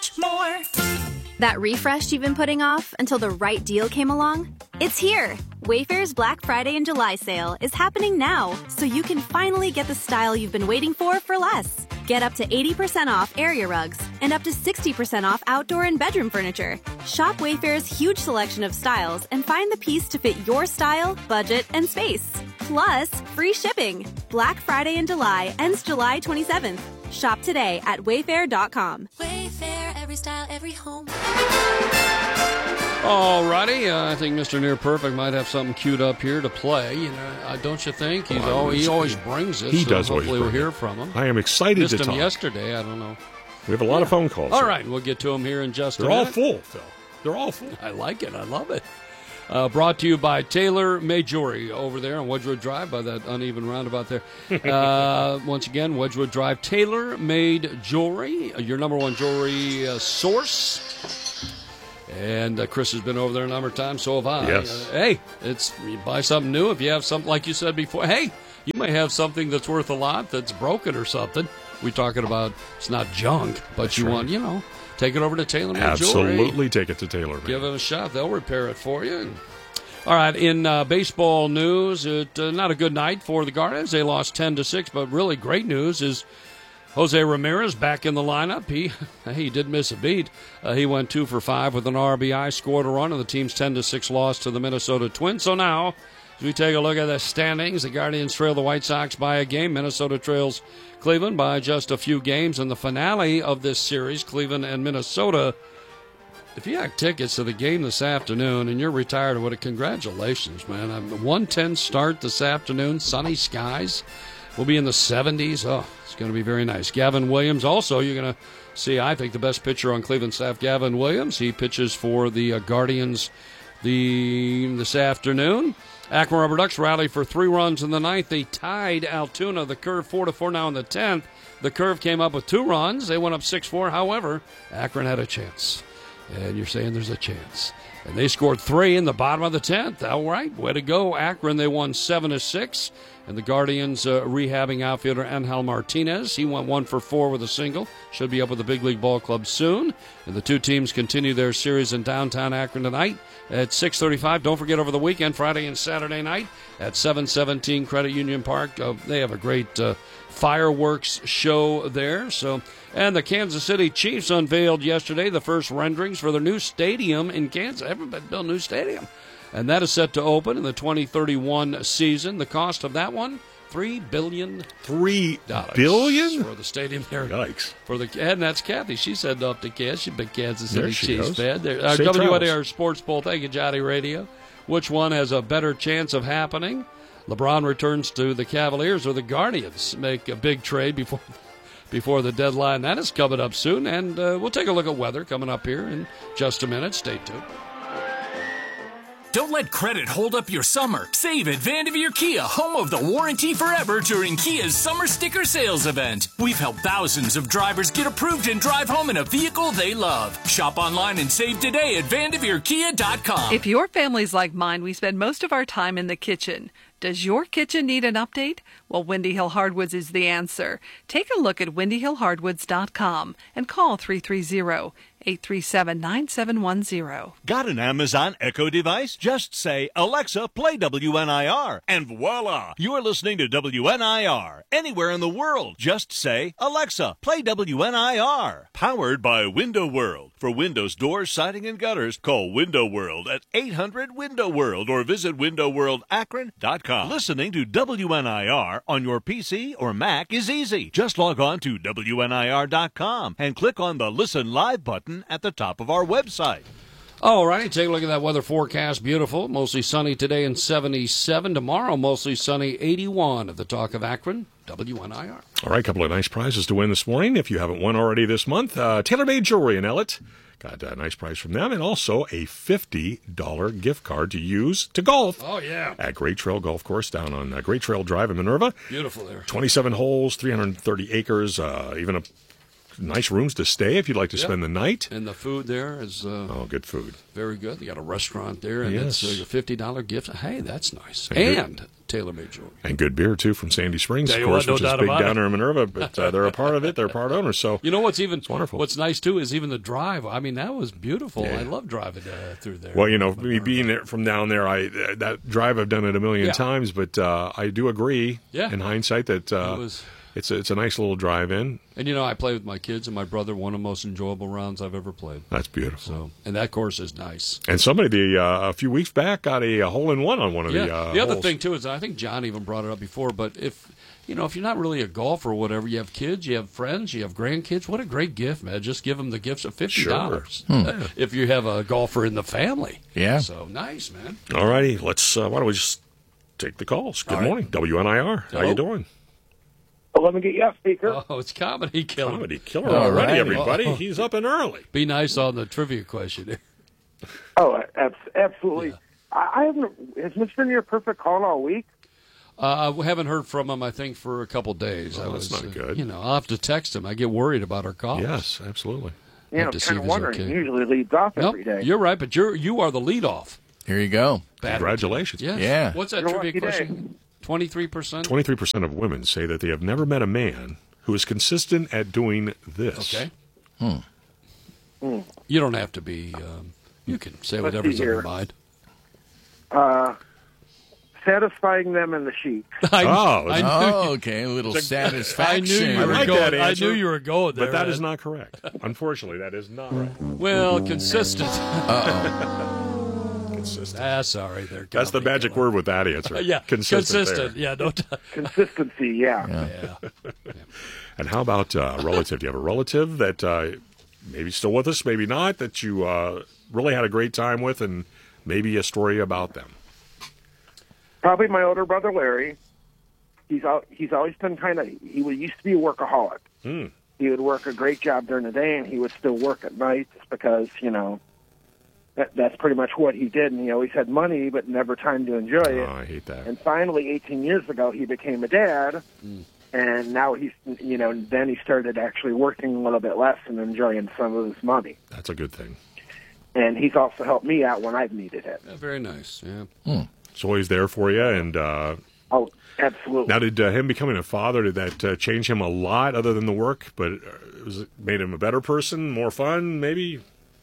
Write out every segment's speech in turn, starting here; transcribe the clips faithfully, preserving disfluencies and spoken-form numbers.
much more. That refresh you've been putting off until the right deal came along? It's here! Wayfair's Black Friday and July sale is happening now, so you can finally get the style you've been waiting for for less. Get up to eighty percent off area rugs and up to sixty percent off outdoor and bedroom furniture. Shop Wayfair's huge selection of styles and find the piece to fit your style, budget, and space. Plus, free shipping. Black Friday in July ends July twenty-seventh. Shop today at wayfair dot com. Wayfair, every style, every home. All righty, uh, I think Mister Near Perfect might have something queued up here to play. You know, uh, don't you think? He's well, always, he always brings it. He so does hopefully always we'll bring hear it. from him. I am excited Missed to him talk. yesterday. I don't know. We have a lot yeah. of phone calls. All here. right, we'll get to him here in just They're a all minute. full, Phil. They're all full. I like it. I love it. Uh, brought to you by Taylor Majori over there on Wedgwood Drive by that uneven roundabout there. Uh, once again, Wedgwood Drive, Taylor Made Jewelry, uh, your number one jewelry uh, source. And uh, Chris has been over there a number of times, so have I. Yes. Uh, hey, it's you buy something new. If you have something, like you said before, hey, you may have something that's worth a lot that's broken or something. We're talking about it's not junk, but That's you right. want, you know, take it over to Taylor Made Jewelry. Absolutely take it to Taylor. Give them a shot. They'll repair it for you. All right, in uh, baseball news, it, uh, not a good night for the Guardians. They lost ten to six, but really great news is Jose Ramirez back in the lineup. He he did miss a beat. Uh, he went two for five with an R B I, scored a run, and the team's ten to six loss to the Minnesota Twins. So now, as we take a look at the standings, the Guardians trail the White Sox by a game. Minnesota trails Cleveland by just a few games. And the finale of this series, Cleveland and Minnesota. If you have tickets to the game this afternoon and you're retired, what a congratulations, man. A one ten start this afternoon, sunny skies. We'll be in the seventies. Oh, it's going to be very nice. Gavin Williams also, you're going to see, I think, the best pitcher on Cleveland staff, Gavin Williams. He pitches for the uh, Guardians the this afternoon. Akron Rubber Ducks rally for three runs in the ninth. They tied Altoona. The Curve four to four now in the tenth. The Curve came up with two runs. They went up six four. However, Akron had a chance. And you're saying there's a chance. And they scored three in the bottom of the tenth. All right, way to go, Akron. They won seven to six. And the Guardians uh, rehabbing outfielder Angel Martinez. He went one for four with a single. Should be up with the Big League Ball Club soon. And the two teams continue their series in downtown Akron tonight at six thirty-five. Don't forget over the weekend, Friday and Saturday night at seven seventeen Credit Union Park. Uh, they have a great uh, fireworks show there. So, and the Kansas City Chiefs unveiled yesterday the first renderings for their new stadium in Kansas. Everybody built a new stadium. And that is set to open in the twenty thirty-one season. The cost of that one, three billion dollars. Three billion? For the stadium there. Yikes. For the, and that's Kathy. She's heading up to Kansas. She's a big Kansas City There she Chiefs goes. fan. There, uh, Safe W N A R travels. Sports Poll. Thank you, Johnny Radio. Which one has a better chance of happening? LeBron returns to the Cavaliers or the Guardians make a big trade before before the deadline. That is coming up soon. And uh, we'll take a look at weather coming up here in just a minute. Stay tuned. Don't let credit hold up your summer. Save at Vanderveer Kia, home of the warranty forever during Kia's summer sticker sales event. We've helped thousands of drivers get approved and drive home in a vehicle they love. Shop online and save today at vanderveer kia dot com. If your family's like mine, we spend most of our time in the kitchen. Does your kitchen need an update? Well, Windy Hill Hardwoods is the answer. Take a look at windy hill hardwoods dot com and call three three zero, eight three seven, nine seven one zero. Got an Amazon Echo device? Just say, Alexa, play W N I R, and voila, you're listening to W N I R. Anywhere in the world, just say, Alexa, play W N I R. Powered by Window World. For windows, doors, siding, and gutters, call Window World at eight hundred window world or visit window world akron dot com. Listening to W N I R on your P C or Mac is easy. Just log on to W N I R dot com and click on the Listen Live button at the top of our website. All righty, take a look at that weather forecast. Beautiful. Mostly sunny today and seventy-seven. Tomorrow, mostly sunny, eighty-one at the Talk of Akron, W N I R. All right, a couple of nice prizes to win this morning. If you haven't won already this month, uh, Taylor Made Jewelry in Ellet. Got a nice prize from them, and also a fifty dollars gift card to use to golf. Oh, yeah. At Great Trail Golf Course down on uh, Great Trail Drive in Minerva. Beautiful there. twenty-seven holes, three hundred thirty acres, uh, even a nice rooms to stay if you'd like to Yep. spend the night. And the food there is uh, Oh, good food. very good. They got a restaurant there, and Yes. it's a fifty dollars gift. Hey, that's nice. And And TaylorMade Jewelry. And good beer, too, from Sandy Springs, Tell of you course, what, no which is doubt big about down it. there in Minerva. But uh, they're a part of it. They're part owners. So You know what's even wonderful. What's nice too is even the drive. I mean, that was beautiful. Yeah. I love driving uh, through there. Well, you know, me being there, from down there, I uh, that drive I've done it a million Yeah. times, but uh, I do agree. Yeah. In hindsight, that uh, It was- it's a, it's a nice little drive in. And you know, I play with my kids and my brother. One of the most enjoyable rounds I've ever played. That's beautiful. So, and that course is nice. And somebody the uh, a few weeks back got a, a hole in one on one of Yeah. the. Uh, the other holes. thing too is I think John even brought it up before. But if you know, if you're not really a golfer or whatever, you have kids, you have friends, you have grandkids. What a great gift, man! Just give them the gifts of fifty dollars Sure. if you have a golfer in the family. Yeah. So nice, man. All righty, let's. Uh, why don't we just take the calls? Good All right. morning, W N I R. How Hello. you doing? Well, let me get you up, speaker. Oh, it's comedy killer. Comedy killer All already, righty. everybody. Oh. He's up and early. Be nice on the trivia question. Oh, abs- absolutely. I, I haven't. Has this been your perfect call all week? Uh, I haven't heard from him, I think, for a couple days. Oh, I that's was, not uh, good. You know, I'll have to text him. I get worried about our calls. Yes, absolutely. You know, Have to see kind if of he's wondering. okay. He usually leads off Nope, every day. you're right, but you're you are the lead off. Here you go. Congratulations. Yes. Yeah. What's that You're a trivia lucky day. question? Twenty-three percent. Twenty-three percent of women say that they have never met a man who is consistent at doing this. Okay. Hmm. You don't have to be. Um, you can say Let's whatever's see on your here. mind. Uh, satisfying them in the sheet. I, Oh, I knew, Oh, okay. A little I satisfaction. knew you I were like going. that I answer, knew you were going there. But that man. is not correct. Unfortunately, that is not right. Well, consistent. Consistent. ah, sorry, there. That's the magic word with that answer. Yeah, Consistent. consistent. there. Yeah, no. T- Consistency, yeah. yeah. And how about uh, a relative? Do you have a relative that uh, maybe still with us, maybe not, that you uh, really had a great time with, and maybe a story about them? Probably my older brother Larry. He's al- he's always been kind of. He was, used to be a workaholic. Hmm. He would work a great job during the day, and he would still work at night because you know that that's pretty much what he did. And he always had money, but never time to enjoy Oh, it. I hate that. And finally, eighteen years ago, he became a dad, Mm. and now he's, you know, then he started actually working a little bit less and enjoying some of his money. That's a good thing. And he's also helped me out when I've needed it. Yeah, very nice. Yeah. It's always there for you. And uh, Oh, absolutely. now, did uh, him becoming a father, did that uh, change him a lot other than the work? But uh, was it made him a better person, more fun, maybe?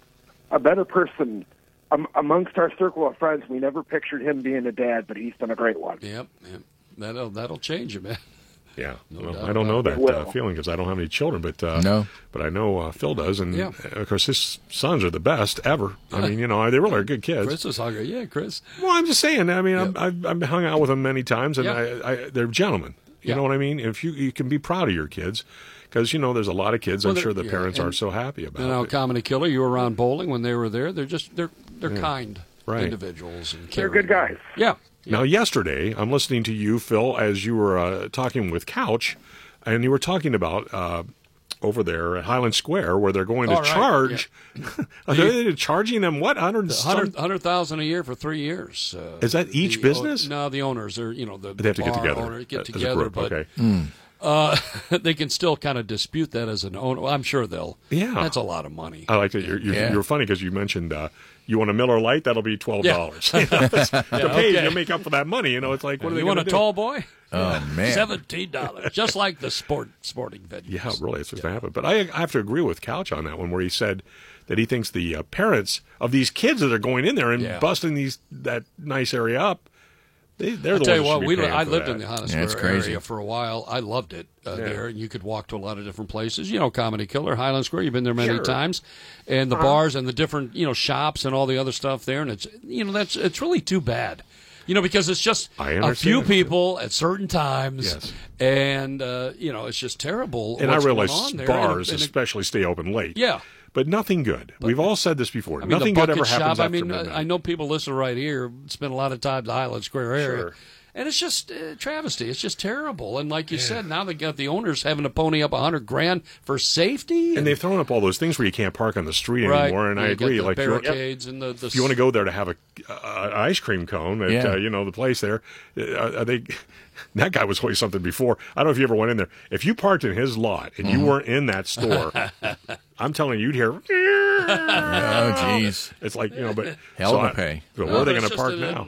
A better person. Um, amongst our circle of friends, we never pictured him being a dad, but he's been a great one. Yep. Yep. That'll that'll change you, man. Yeah, No well, doubt I don't know about that it. uh, Will. feeling because I don't have any children, but uh, No. but I know uh, Phil does, and Yeah. uh, of course his sons are the best ever. I mean, you know, they really are good kids. Chris is hungry. Yeah, Chris. Well, I'm just saying. I mean, Yep. I've, I've hung out with them many times, and Yeah. I, I, they're gentlemen. You Yeah. know what I mean? If you you can be proud of your kids, because you know there's a lot of kids. Well, I'm they're- sure the yeah, parents and- aren't so happy about You know, it. Comedy Killer, you were around bowling when they were there. They're just they're they're Yeah. kind Right. individuals and They're caring. good guys. Yeah. Now, yesterday, I'm listening to you, Phil, as you were uh, talking with Couch, and you were talking about uh, over there at Highland Square where they're going to Oh, right, charge. Are they charging them what? Hundred Hundred hundred thousand a year for three years. Uh, Is that each the- business? No, the owners are you know the They have to get bar together owners get as a together, group, but okay. uh, they can still kind of dispute that as an owner. Well, I'm sure they'll. Yeah. that's a lot of money. I like it. You're, you're, Yeah. you're funny because you mentioned uh, you want a Miller Lite, that'll be twelve dollars. Yeah. You know, that's- to pay okay. you to make up for that money. You know, it's like what are they you want a gonna do? tall boy? Oh, man. Seventeen dollars, just like the sport sporting venues. Yeah, really, it's what's going to happen. But I, I have to agree with Couch on that one, where he said that he thinks the uh, parents of these kids that are going in there and Yeah. busting these that nice area up, they, they're I'll the tell ones you that what, should we be li- paying I for lived that. in the Highland Yeah, it's Square crazy. area for a while. I loved it uh, Yeah. there, and you could walk to a lot of different places. You know, Comedy Killer, Highland Square. You've been there many Sure. times, and Uh-huh. the bars and the different you know shops and all the other stuff there. And it's you know that's it's really too bad. You know, because it's just I a understand few that. people at certain times, Yes. and uh, you know it's just terrible. And what's I going realize on there. bars And it- and it- especially stay open late. Yeah. But nothing good. We've all said this before. I mean, nothing the good bucket ever happens shop. after I mean, midnight. I know people listen right here spend a lot of time in the Highland Square area, Sure. and it's just uh, travesty. It's just terrible. And like you said, now they got the owners having to pony up a hundred grand for safety. And they've thrown up all those things where you can't park on the street right. anymore. And Yeah, I you got agree. the Like, if you want- barricades and the, the if you want to go there to have a uh, an ice cream cone at Yeah. uh, you know the place there, uh, are they? That guy was always something before. I don't know if you ever went in there. If you parked in his lot and you weren't in that store, I'm telling you, you'd hear. Oh, jeez. It's like you know, but Hell so of a I- pay. But Well, where are they it's going to just park a- now?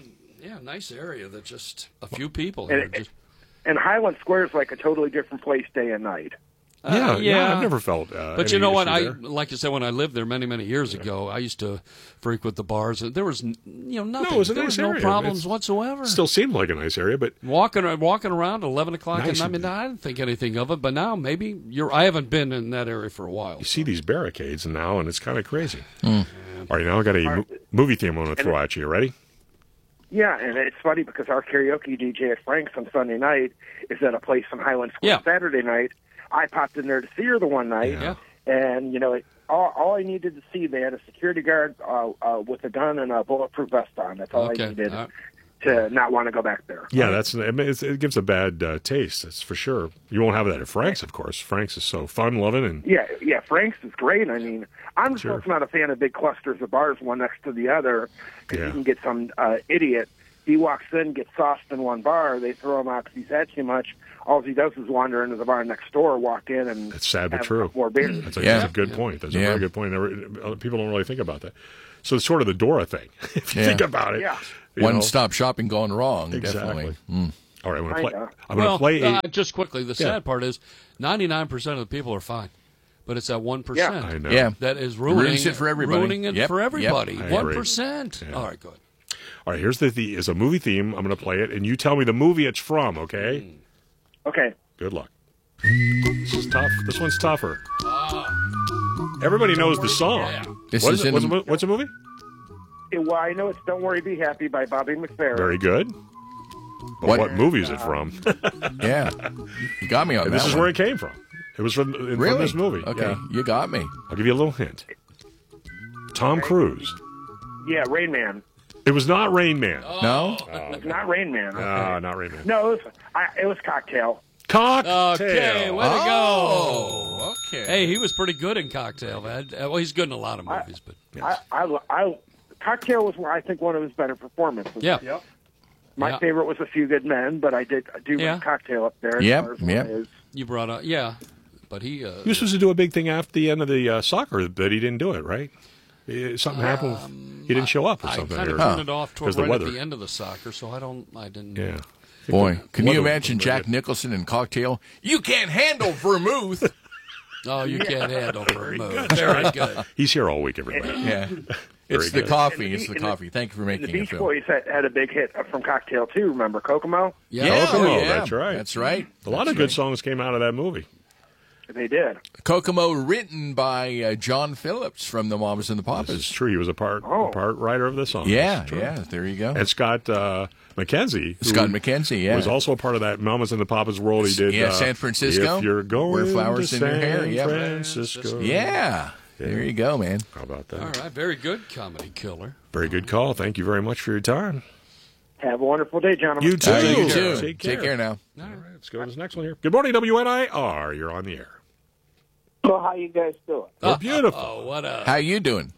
Yeah, nice area that just a few people And here. it- Just, And Highland Square is like a totally different place day and night. Uh, yeah, yeah, yeah. I've never felt. Uh, but any you know what? issue I there. like I said when I lived there many many years ago. I used to frequent the bars, and there was n- you know nothing. No, it was a there nice was no area. problems It's- whatsoever. Still seemed like a nice area, but walking walking around at eleven o'clock Nice. at night. I mean, I didn't think anything of it, but now maybe you're. I haven't been in that area for a while. you see these barricades now, and it's kind of crazy. All right, now I got a mo- movie theme I want to throw at you. You ready? Yeah, and it's funny because our karaoke D J at Frank's on Sunday night is at a place on Highland Square Yeah. Saturday night. I popped in there to see her the one night, Yeah. and you know, it, all, all I needed to see, they had a security guard uh, uh, with a gun and a bulletproof vest on. That's all Okay. I needed All right. to not want to go back there. Yeah, that's I mean, it's, it gives a bad uh, taste. That's for sure. You won't have that at Frank's, of course. Frank's is so fun loving, and Yeah, yeah, Frank's is great. I mean, I'm just Sure. not a fan of big clusters of bars, one next to the other, because Yeah. you can get some uh, idiot. He walks in, gets sauced in one bar. They throw him out because he's had too much. All he does is wander into the bar next door, walk in, and it's sad but have true. more beers. That's a, Yeah. that's a good point. That's a Yeah. very good point. Never- People don't really think about that. So it's sort of the Dora thing, if you Yeah. think about it. Yeah. You know? One-stop shopping gone wrong, Exactly. definitely. Mm. All right, I'm going to play. Kinda. I'm going to Well, play a. uh, just quickly. The Yeah. sad part is, ninety-nine percent of the people are fine, but it's that one percent. I know. Yeah. That is ruining Ruins it for everybody. Ruining it Yep, for yep. everybody. I One agree. percent. Yeah. All right, good. All right, here's the, the is a movie theme. I'm going to play it, and you tell me the movie it's from. Okay. Okay. Good luck. This is tough. This one's tougher. Everybody knows the song. This What is it? in What's, a- a, mo- what's a movie? Yeah, well, I know it's "Don't Worry, Be Happy" by Bobby McFerrin. Very good. But What- what, movie is it from? Yeah. You got me on And that this is one. where it came from. It was from, in- Really? from this movie. Okay, Yeah. you got me. I'll give you a little hint. Tom Cruise. Yeah, Rain Man. It was not Rain Man. No? It's not Rain Man. Ah, not Rain Man. No, it was, I, it was Cocktail. Cocktail. Okay, way to go. Oh, okay. Hey, he was pretty good in Cocktail, man. Uh, Well, he's good in a lot of movies, but I, I, I, Cocktail was, I think, one of his better performances. yeah. Yep. My Yeah. favorite was A Few Good Men, but I did I do Yeah. like Cocktail up there. As Yep, far as yep. what it is. You brought up, yeah, but he. Uh, He was supposed to do a big thing after the end of the uh, soccer, but he didn't do it, right? Eh, Something happened. He didn't show up or I something. kind of or- turned it off toward Because the right weather. at the end of the soccer, so I don't. I didn't. Yeah. Boy, can you Weather imagine was Jack good. Nicholson in Cocktail? You can't handle vermouth. Oh, you can't handle vermouth. Very good. He's here all week, everybody. Yeah. It's the good. coffee. And It's the- the and the- coffee. Thank you for The making it, Beach Phil. Boys had, had a big hit from Cocktail too. Remember Kokomo? Yeah, Kokomo, oh, yeah. that's right. That's right. A lot That's of good right. songs came out of that movie. They did. Kokomo, written by uh, John Phillips from the Mamas and the This is Papas. true. He was a part Oh. a part writer of the song. Yeah, It's true. yeah. There you go. And Scott uh, McKenzie. who Scott McKenzie, yeah. was also a part of that Mamas and the Papas world. He did. Yeah, uh, San Francisco, If you're going Wear Flowers to in Your San Hair, yep. Francisco. Yeah. There you go, man. How about that? All right, very good comedy killer. Very good call. Thank you very much for your time. Have a wonderful day, gentlemen. You too. Uh, you Take too. care. Take care. Take care now. All right, let's go to this next one here. Good morning, W N I R. You're on the air. So how you guys doing? We're beautiful. Oh, what a. How you doing?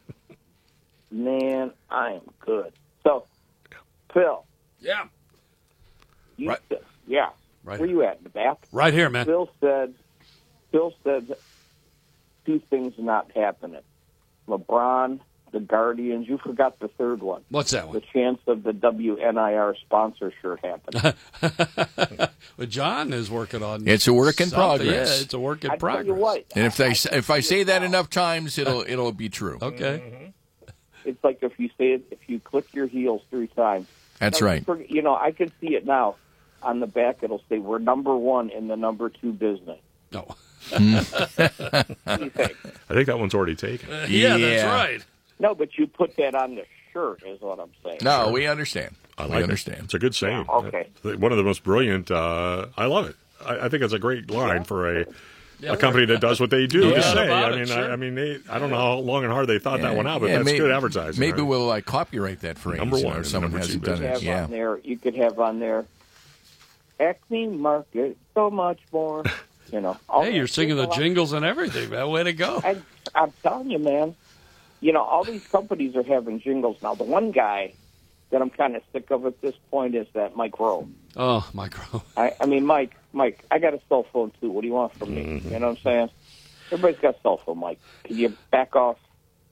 Man, I am good. So, Phil, Yeah. you Right. said, yeah. Right Where here. you at, in the back? Right here, man. Phil said, Phil said two things are not happening. LeBron, the Guardians. You forgot the third one. What's that The one? chance of the W N I R sponsor shirt happening. Well, John is working on. It's a work in something. progress. Yeah, it's a work in I progress. tell you what, And if they if I say that enough times, it'll it'll be true. Okay. it's like if you say it, if you click your heels three times. That's Now, right. for- You know, I can see it now. On the back, it'll say we're number one in the number two business. No. What do you think? I think that one's already taken. Yeah, that's Yeah. right. No, but you put that on the shirt, is what I'm saying. No, we understand. I we like it. understand. It's a good saying. Okay. Uh, One of the most brilliant. Uh, I love it. I, I think it's a great line for a. A company that does what they do Yeah. to say. About I it, mean, sure. I, I mean, they, I don't know how long and hard they thought that one out, but Yeah, that's may- good advertising. Maybe right? we'll like copyright that phrase. Number you know, one if in someone number hasn't two done You it. have Yeah. on there, you could have on there, Acme Market, so much more. You know. all Hey, that. you're singing the There's a lot- jingles and everything, man. Way to go. I, I'm telling you, man. You know, all these companies are having jingles now. The one guy that I'm kind of sick of at this point is that Mike Rowe. Oh, micro. I, I mean, Mike, Mike, I got a cell phone too. What do you want from me? Mm-hmm. You know what I'm saying? Everybody's got a cell phone, Mike. Can you back off?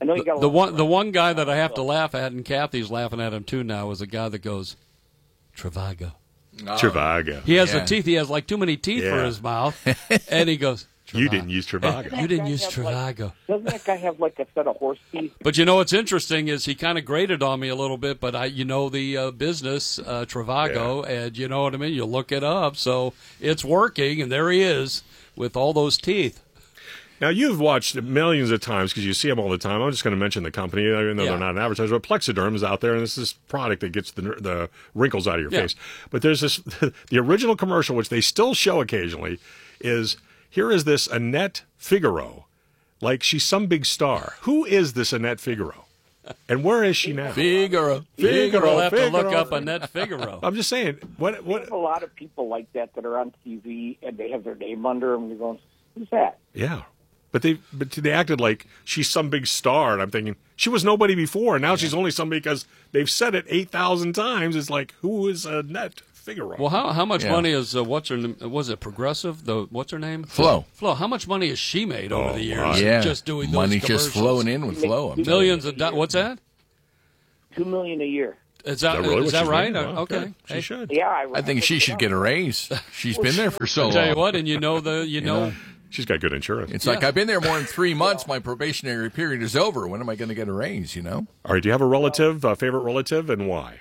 I know you got a The lot one, of the one guy that I have to laugh at, and Kathy's laughing at him too now, is a guy that goes, Travago. Oh. Travago. He has Yeah. the teeth. He has like too many teeth for Yeah. his mouth, and he goes, You Travago. didn't use Travago. You didn't guy use have, like- Travago. Doesn't that guy have like a set of horse teeth? But you know what's interesting is he kind of grated on me a little bit, but I, you know, the uh, business uh, Travago, and you know what I mean. You look it up, so it's working, and there he is with all those teeth. Now, you've watched it millions of times because you see them all the time. I'm just going to mention the company, even though Yeah. they're not an advertiser. But Plexiderm is out there, and it's this product that gets the the wrinkles out of your Yeah. face. But there's this, the original commercial, which they still show occasionally, is here is this Annette Figaro, like she's some big star. Who is this Annette Figaro? And where is she now? Figaro. Figaro, We'll have to Figaro. look up Annette Figaro. I'm just saying, what There's what? a lot of people like that that are on T V and they have their name under them. You're going, who's that? Yeah. But they but they acted like she's some big star, and I'm thinking she was nobody before, and now she's only somebody because they've said it eight thousand times. It's like, who is Annette Figaro? Well, how how much Yeah. money is uh, what's her name? Was it Progressive? The what's her name? Flo. Flo. How much money has she made over Oh, the years? my. Yeah. just doing those Money just commercials? flowing in with Flo. I'm telling you. Millions of dollars. What's that? Two million a year. Is that, Is that really is what that she's right? making? Wow, okay. good. She Hey, should. Yeah, I, I think she should get a raise. She's been there for so I'll tell you long. what, and you know the you know. know. She's got good insurance. It's like I've been there more than three months. My probationary period is over. When am I going to get a raise? You know. All right. Do you have a relative, a favorite relative, and why?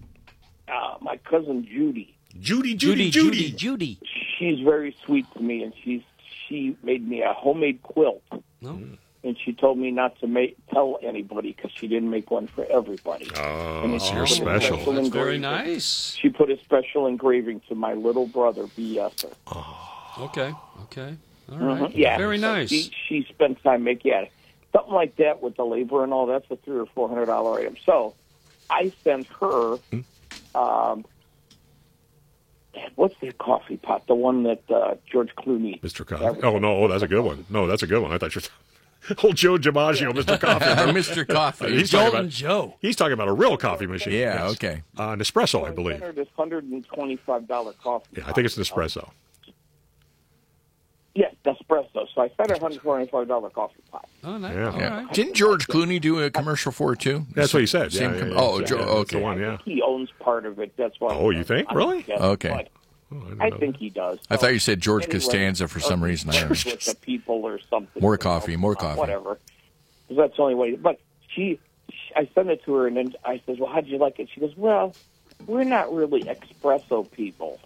Uh, my cousin Judy. Judy, Judy, Judy. Judy. She's very sweet to me, and she's she made me a homemade quilt. No. And she told me not to make tell anybody because she didn't make one for everybody. Oh, And so she you're put a special. special That's very engraving- nice. She put a special engraving to my little brother, B S. Okay. Okay. All right. Mhm, yeah, Very so nice. She, she spent time making yeah, something like that with the labor and all. That's a three or four hundred dollar item. So I sent her. Um, what's the coffee pot? The one that uh, George Clooney. Mister Coffee. Oh, no. Oh, that's a good one. No, that's a good one. I thought you were old Joe DiMaggio, Mister Coffee. Mister Coffee. He's talking Jolton about, Joe. he's talking about a real coffee machine. Yeah, Yes. okay. Uh, Nespresso, I I believe. sent her this hundred and twenty-five dollar coffee. Yeah, I think it's Nespresso. Yes, Nespresso. So I spent a hundred twenty-five dollar coffee pot. Oh, nice. Yeah. All Yeah. right. Didn't George Clooney do a commercial for it too? That's what he said. Same Yeah, com- yeah, yeah. oh, Yeah, Joe. yeah, that's Okay. the one, yeah. He owns part of it. That's why. Oh, you think? I'm Really? guessing, Okay. but Oh, I didn't I know think he does. I thought you said George Anyway, Costanza for some reason. I with don't know. the people or something. More you know, coffee, more uh, coffee. Whatever. 'Cause that's the only way. But she, she, I sent it to her, and then I said, "Well, how'd you like it?" She goes, "Well, we're not really espresso people."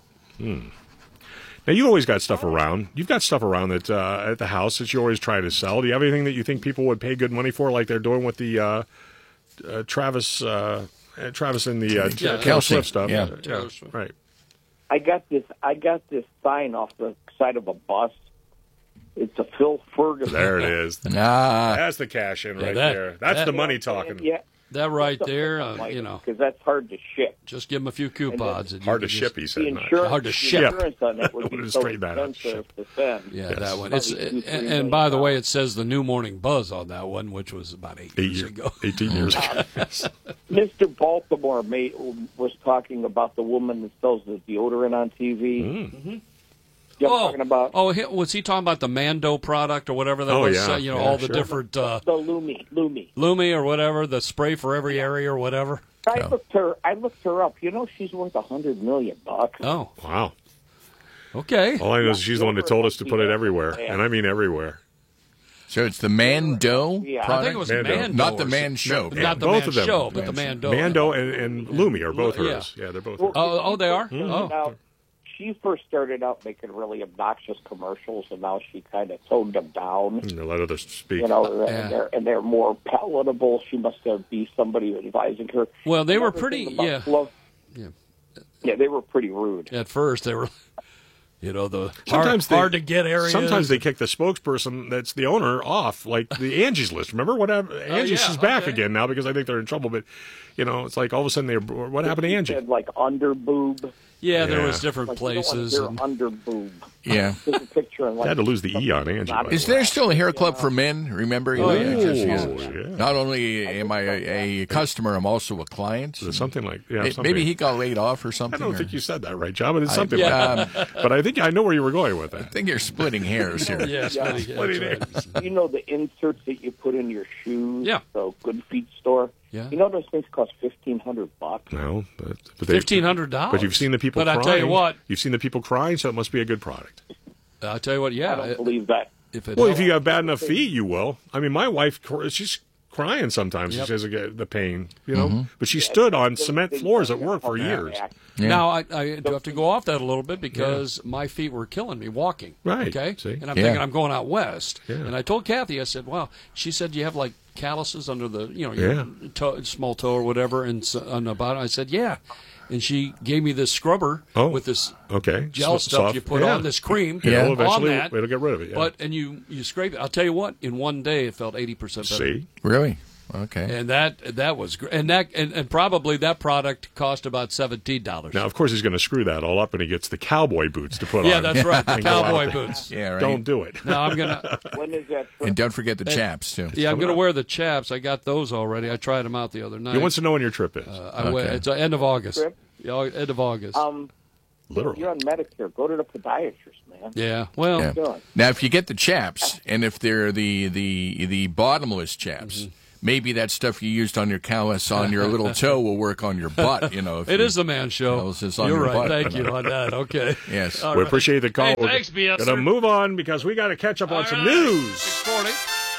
Now, you always got stuff around. You've got stuff around that uh, at the house that you always try to sell. Do you have anything that you think people would pay good money for, like they're doing with the uh, uh, Travis, uh, uh, Travis and the uh, Yeah. Taylor Kelsey. Swift stuff? Yeah. Taylor Swift. Right. I got this. I got this sign off the side of a bus. It's a Phil Ferguson. There it is. Nah. That's the cash in right that- there. That's that- the money talking. Yeah, That right there, uh, you know, because that's hard to ship. just give him a few coupons. and you Hard to can ship, just- he The said. not- insurance, Hard to the ship. insurance on it would I be would've so straightened that out. expensive to send. Yeah, Yes. that one. It's Probably two, three and, million and by the way, dollars. it says the New Morning Buzz on that one, which was about eight, Eight years years, ago. eighteen years ago. Mister Baltimore made, was talking about the woman that sells the deodorant on T V. Mm-hmm. You know what I'm talking about? oh, he- was he talking about the Mando product or whatever that Oh, was? yeah. uh, you know, Yeah, all the sure. different uh, The Lumi, Lumi. Lumi or whatever, the spray for every area or whatever. I looked her. I looked her up. You know, she's worth a hundred million bucks. Oh, Wow. okay. All I know is she's the one that told us to put it everywhere, and I mean everywhere. So it's the Mando Yeah. I product? I think it was Mando. Mando, Not the or Man Show. Not Yeah, the both Man of them. Show, but the Man Mando. Mando and, and Lumi are both Yeah. hers. Yeah, they're both Well, hers. Oh, oh, they are. She Oh, started out- She first started out making really obnoxious commercials, and now she kind of toned them down. And they let others speak. You know, Yeah. and, they're, and they're more palatable. She must have be somebody advising her. well, they were Another pretty. thing about Yeah, Flo- Yeah. yeah, they were pretty rude. at first they were. You know, the Sometimes hard, they, hard to get areas. Sometimes they kick the spokesperson that's the owner off, like the Angie's List. Remember what happened? Angie, yeah, she's back okay. again now because I think they're in trouble. But you know, it's like all of a sudden they what happened to She Angie? said, like under boob. Yeah, there Yeah. was different Like, places. You don't and- want to hear under boob. Yeah. There's a picture and, like, Had to lose the E on Angie. not- Is there still a hair club for men? Remember? Oh, Yeah, yeah. just, yeah. Oh, yeah. Not only am I a, a customer, I'm also a client. There's something like yeah. May- something. Maybe he got laid off or I something. don't or- think you said that right, John, but it's something yeah. like that. But I think I know where you were going with I that. think you're splitting hairs here. Yeah, splitting, Yeah. yeah, that's right. You know the inserts that you put in your shoes? Yeah. The Good Feet store? Yeah. You know those things cost fifteen hundred bucks? No, but, but they, Fifteen hundred dollars. But you've seen the people But I crying. tell you what, You've seen the people crying, so it must be a good product. I tell you what, yeah. I don't it- believe that. if it Well, helps- if you got bad enough feet, you will. I mean, my wife, cr- she's crying sometimes. Yep. She says again, the pain, you know. But she stood on They- cement they- floors at work for years. Yeah. Now, I, I do have to go off that a little bit because my feet were killing me walking. Right, Okay. see? And I'm Yeah. thinking I'm going out west. Yeah. And I told Kathy, I said, well, she said, you have like calluses under the, you know, your Yeah. toe, small toe or whatever, and so, on the bottom. I said, yeah. And she gave me this scrubber Oh, with this okay. gel S- stuff soft- you put yeah. on, this cream It'll on eventually- that. it'll get rid of it, yeah. But, and you, you scrape it. I'll tell you what, in one day it felt eighty percent better. See? Really? Okay. And that that was great. And that and, and probably that product cost about seventeen dollars. Now, of course, he's going to screw that all up, and he gets the cowboy boots to put on. Yeah, that's right. And go out Cowboy there. boots. Yeah, right. Don't do it. No, I'm gonna. When is that? And don't forget the chaps, too. Yeah, I'm coming gonna up. wear the chaps. I got those already. I tried them out the other night. He wants to know when your trip is. Uh, I went, Okay. it's the end of August. Trip? Yeah, end of August. Um, Literally. You're on Medicare. Go to the podiatrist, man. yeah. Well, Yeah. Doing. Now, if you get the chaps, and if they're the the the bottomless chaps, Mm-hmm. maybe that stuff you used on your callus on your little toe will work on your butt. You know, if it you- is the man show. Callus is on You're your right. butt. Thank you on that. Okay. Yes. All we right. appreciate the call. Hey, We're thanks, B S, Gonna sir. move on because we got to catch up on All some right. news. six forty.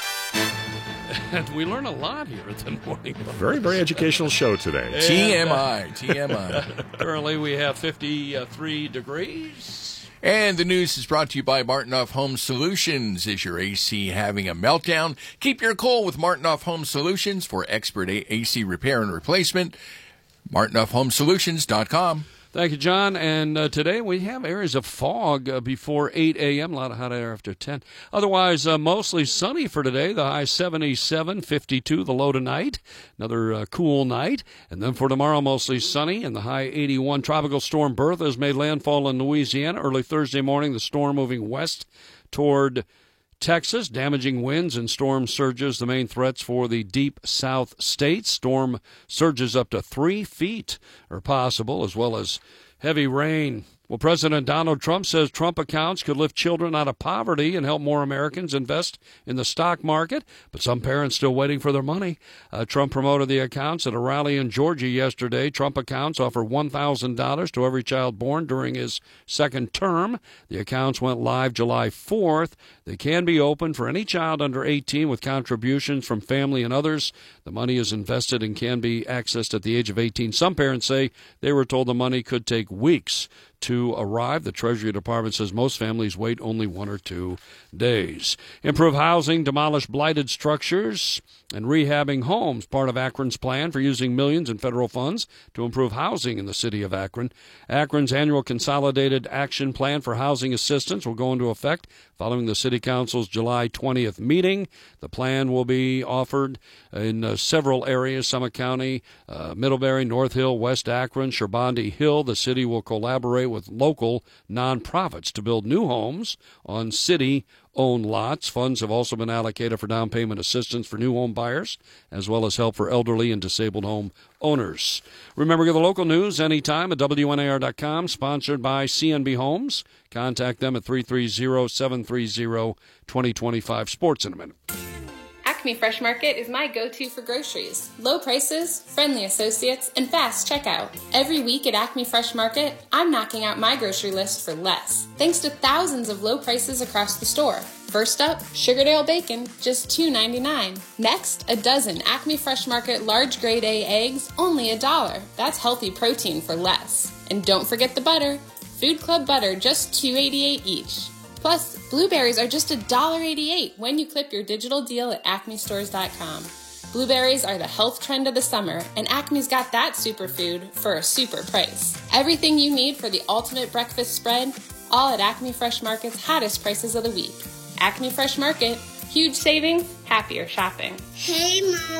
And we learn a lot here at the morning. Very, very educational show today. T M I. T M I. Currently, we have fifty-three degrees. And the news is brought to you by Martinoff Home Solutions. Is your A C having a meltdown? Keep your cool with Martinoff Home Solutions for expert A- AC repair and replacement. Martinoff Home Solutions dot com. Thank you, John. And uh, today we have areas of fog uh, before eight a.m., a lot of hot air after ten. Otherwise, uh, mostly sunny for today. The high seventy-seven, fifty-two, the low tonight. Another uh, cool night. And then for tomorrow, mostly sunny and the high eighty-one. Tropical storm Bertha has made landfall in Louisiana. Early Thursday morning, the storm moving west toward Texas, damaging winds and storm surges, the main threats for the deep south states. Storm surges up to three feet are possible, as well as heavy rain. Well, President Donald Trump says Trump accounts could lift children out of poverty and help more Americans invest in the stock market, but some parents still waiting for their money. Uh, Trump promoted the accounts at a rally in Georgia yesterday. Trump accounts offer one thousand dollars to every child born during his second term. The accounts went live July fourth. They can be opened for any child under eighteen with contributions from family and others. The money is invested and can be accessed at the age of eighteen. Some parents say they were told the money could take weeks to arrive. The Treasury Department says most families wait only one or two days. Improve housing, demolish blighted structures, and rehabbing homes, part of Akron's plan for using millions in federal funds to improve housing in the city of Akron. Akron's annual Consolidated Action Plan for Housing Assistance will go into effect following the City Council's July twentieth meeting. The plan will be offered in uh, several areas, Summit County, uh, Middlebury, North Hill, West Akron, Sherbondi Hill. The city will collaborate with local nonprofits to build new homes on city-owned lots. Funds have also been allocated for down payment assistance for new home buyers, as well as help for elderly and disabled home owners. Remember, get the local news anytime at W N A R dot com, sponsored by C N B Homes. Contact them at three three zero, seven three zero, two zero two five. Sports in a minute. Acme Fresh Market is my go-to for groceries. Low prices, friendly associates, and fast checkout. Every week at Acme Fresh Market, I'm knocking out my grocery list for less, thanks to thousands of low prices across the store. First up, Sugardale bacon, just two ninety-nine. Next, a dozen Acme Fresh Market large grade A eggs, only a dollar. That's healthy protein for less. And don't forget the butter. Food Club butter, just two eighty-eight each. Plus, blueberries are just one dollar eighty-eight when you clip your digital deal at acme stores dot com. Blueberries are the health trend of the summer, and Acme's got that superfood for a super price. Everything you need for the ultimate breakfast spread, all at Acme Fresh Market's hottest prices of the week. Acme Fresh Market, huge savings, happier shopping. Hey, Mom.